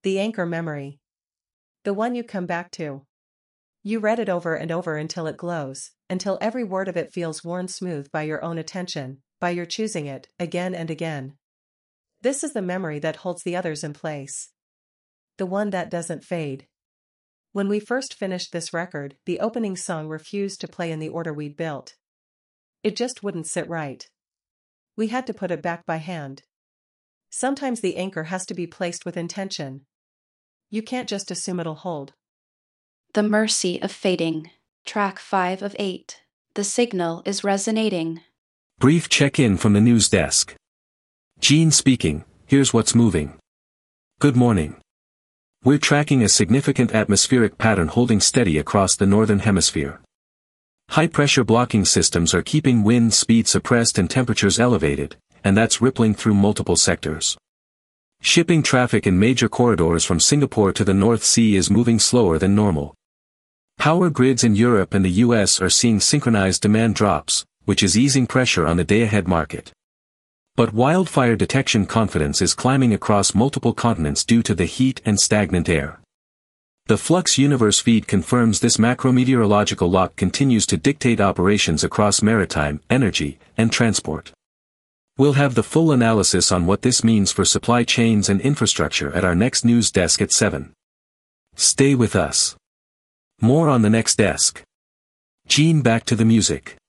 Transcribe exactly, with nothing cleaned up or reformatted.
The anchor memory. The one you come back to. You read it over and over until it glows, until every word of it feels worn smooth by your own attention, by your choosing it, again and again. This is the memory that holds the others in place. The one that doesn't fade. When we first finished this record, the opening song refused to play in the order we'd built. It just wouldn't sit right. We had to put it back by hand. Sometimes the anchor has to be placed with intention. You can't just assume it'll hold. The Mercy of Fading, track five of eight. The signal is resonating. Brief check-in from the news desk. Gene speaking, here's what's moving. Good morning. We're tracking a significant atmospheric pattern holding steady across the northern hemisphere. High-pressure blocking systems are keeping wind speed suppressed and temperatures elevated, and that's rippling through multiple sectors. Shipping traffic in major corridors from Singapore to the North Sea is moving slower than normal. Power grids in Europe and the U S are seeing synchronized demand drops, which is easing pressure on the day-ahead market. But wildfire detection confidence is climbing across multiple continents due to the heat and stagnant air. The Flux Universe feed confirms this macrometeorological lock continues to dictate operations across maritime, energy, and transport. We'll have the full analysis on what this means for supply chains and infrastructure at our next news desk at seven. Stay with us. More on the next desk. Gene, back to the music.